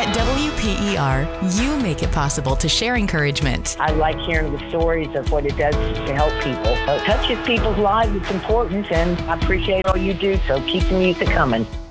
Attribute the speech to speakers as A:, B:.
A: At WPER, you make it possible to share encouragement.
B: I like hearing the stories of what it does to help people. It touches people's lives. It's important, and I appreciate all you do, so keep the music coming.